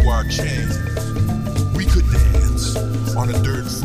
our chains. We could dance on a dirt